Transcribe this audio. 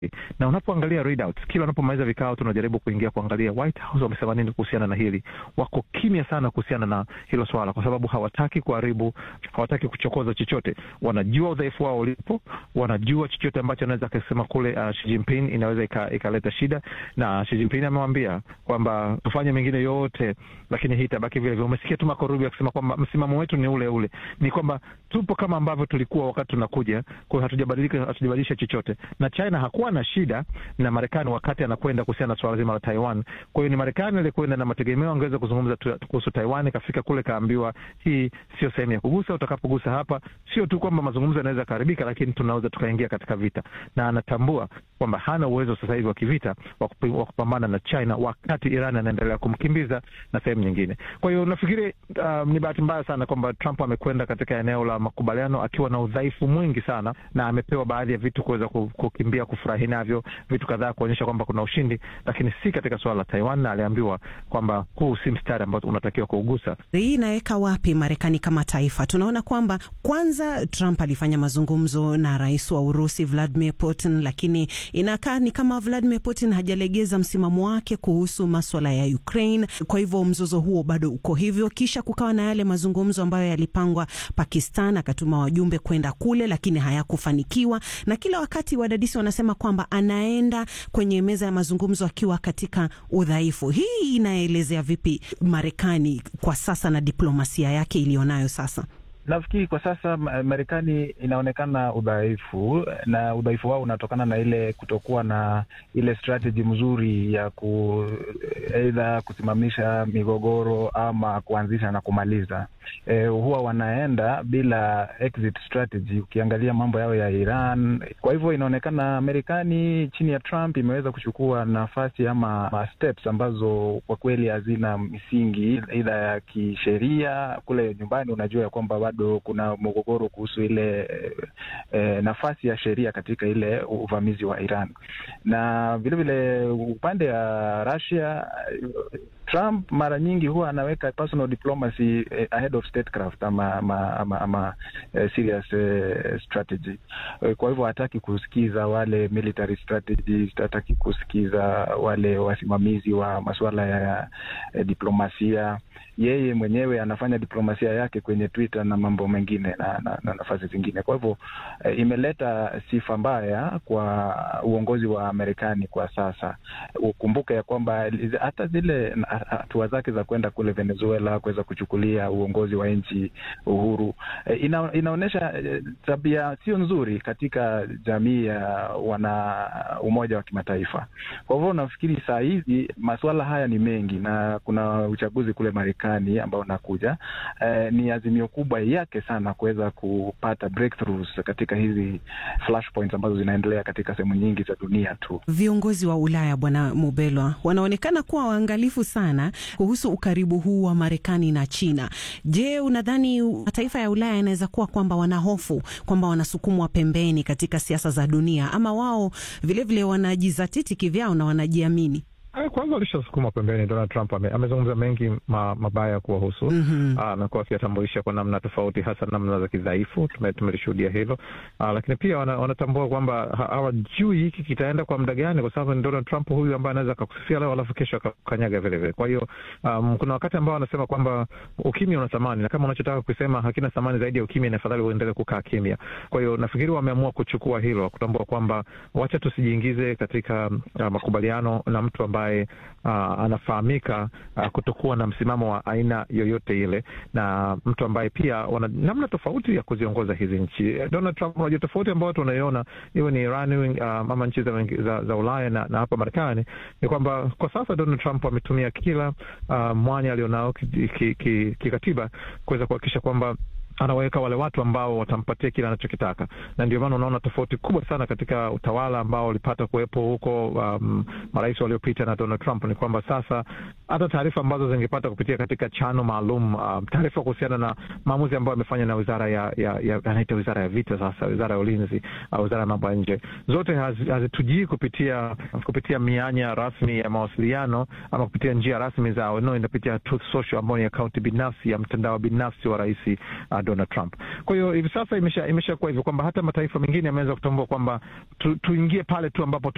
Na unapoangalia readouts, kila unapomaliza vikao tunajaribu kuingia kuangalia White House wamesema nini kuhusiana na hili. Wako kimya sana kuhusiana na hilo swala kwa sababu hawataki kuharibu, hawataki kuchokoza chochote. Wanajua udhaifu wao ulipo, wanajua chochote ambacho anaweza kusema kule Xi Jinping inaweza ikaleta shida, na Xi Jinping amemwambia kwamba tufanye mengine yote lakini hii itabaki vile vile. Umesikia tu Marco Rubio akisema kwamba msimamo wetu ni ule ule. Ni kwamba tupo kama ambavyo tulikuwa wakati tunakuja, kwa hatujabadilisha chochote. Na China hakuwa na shida na Marekani wakati anakwenda kuhusiana na swala zima la Taiwan. Kwa hiyo ni Marekani alikwenda na mategemeo angeweza kuzungumza kuhusu Taiwan, kafika kule kaambiwa hii sio sehemu ya kugusa, utakapogusa hapa sio tu kwamba mazungumzo yanaweza kuharibika, lakini tunaweza tukaingia katika vita. Na anatambua kwamba hana uwezo sasa hivi wa kivita wa kupambana na China wakati Iran anaendelea kumkimbiza na sehemu nyingine. Kwa hiyo nafikiri ni bahati mbaya sana kwamba Trump amekwenda katika eneo la makubaliano akiwa na udhaifu mwingi sana, na amepewa baadhi ya vitu kuweza kukimbia kufurahi navyo, vitu kadhaa kuonyesha kwamba kuna ushindi, lakini si katika swala la Taiwan, na aliambiwa kwamba huu si mstari ambao unatakiwa kuugusa. Hii inaweka wapi Marekani kama taifa? Tunaona kwamba kwanza Trump alifanya mazungumzo na rais wa Urusi Vladimir Putin, lakini inakaa ni kama Vladimir Putin hajalegeza msimamo wake kuhusu masuala ya Ukraine. Kwa hivyo mzozo huo bado uko hivyo. Kisha kukawa na yale mazungumzo ambayo yalipangwa Pakistan, akatuma wajumbe kwenda kule lakini hayakufanikiwa, na kila wakati wadadisi wanasema kwamba anaenda kwenye meza ya mazungumzo akiwa katika udhaifu. Hii inaelezea vipi Marekani kwa sasa na diplomasia yake ilionayo sasa? Nafikiri kwa sasa Marekani inaonekana udhaifu, na udhaifu wao unatokana na ile kutokuwa na ile strategy mzuri ya aidha kusimamisha migogoro ama kuanzisha na kumaliza. Huwa wanaenda bila exit strategy, ukiangalia mambo yao ya Iran. Kwa hivyo inaonekana Marekani chini ya Trump imeweza kuchukua nafasi ama steps ambazo kwa kweli hazina misingi aidha ya kisheria. Kule nyumbani unajua ya kwamba bado kuna mgogoro kuhusu ile nafasi ya sheria katika ile uvamizi wa Iran. Na vile vile upande wa Russia, Trump mara nyingi huwa anaweka personal diplomacy ahead of statecraft ama serious strategy. Kwa hivyo hataki kusikiza wale military strategies, hataki kusikiza wale wasimamizi wa masuala ya diplomasia. Yeye mwenyewe anafanya diplomasia yake kwenye Twitter na mambo mengine na nafasi zingine. Kwa hivyo imeleta sifa mbaya kwa uongozi wa Marekani kwa sasa. Ukumbuke ya kwamba hata zile hatua zake za kwenda kule Venezuela kuweza kuchukulia uongozi wa nchi uhuru, inaonyesha tabia sio nzuri katika jamii ya wana umoja wa kimataifa. Kwa hivyo nafikiri saa hizi masuala haya ni mengi, na kuna uchaguzi kule Marekani ambao unakuja. Ni azimio kubwa yake sana kuweza kupata breakthroughs katika hizi flashpoints ambazo zinaendelea katika sehemu nyingi za dunia tu. Viongozi wa Ulaya, Bwana Mubelwa, wanaonekana kuwa waangalifu sana kuhusu ukaribu huu wa Marekani na China. Je, unadhani mataifa ya Ulaya yanaweza kuwa kwamba wanahofu kwamba wanasukumwa pembeni katika siasa za dunia, ama wao vile vile wanajizatiti kivyao na wanajiamini? Kwanza alishasukuma pembeni. Donald Trump amezungumza mengi mabaya kuwahusu. Amekuwa akiyatambulisha kwa namna tofauti, hasa namna za kidhaifu. Tumelishuhudia hilo. Lakini pia wanatambua kwamba hawajui hiki kitaenda kwa muda gani, kwa sababu ni Donald Trump huyu ambaye anaweza akakusifia leo alafu kesho akakanyaga vile vile. Kwa hiyo kuna wakati ambao wanasema kwamba ukimya una thamani, na kama unachotaka kusema hakina thamani zaidi ya ukimya, ni afadhali uendelee kukaa kimya. Kwa hiyo nafikiri wameamua kuchukua hilo, kutambua kwamba wacha tusijiingize katika makubaliano na mtu ambaye anafahamika kutokuwa na msimamo wa aina yoyote ile, na mtu ambaye pia wana namna tofauti ya kuziongoza hizi nchi. Donald Trump, unajua tofauti ambayo tunaiona iwe ni Iran ama nchi za Ulaya na hapa Marekani, ni kwamba kwa sasa Donald Trump ametumia kila mwanya alionao kikatiba kuweza kuhakikisha kwamba anaweka wale watu ambao watampatia kile anachokitaka. Na ndio maana unaona tofauti kubwa sana katika utawala ambao ulipata kuwepo huko marais waliopita na Donald Trump, ni kwamba sasa hata taarifa ambazo zingepata kupitia katika chano maalum, taarifa kuhusiana na maamuzi ambayo amefanya na wizara ya anaita wizara ya vita, sasa wizara ya ulinzi, wizara ya mambo ya nje, zote hazitujii kupitia mianya rasmi ya mawasiliano ama kupitia njia rasmi za inapitia Truth Social, ambayo ni akaunti binafsi ya mtandao binafsi wa rais Donald Trump. Kwa hiyo hivi sasa imeshakuwa hivyo kwamba hata mataifa mengine yameanza kutambua kwamba tuingie pale tu ambapo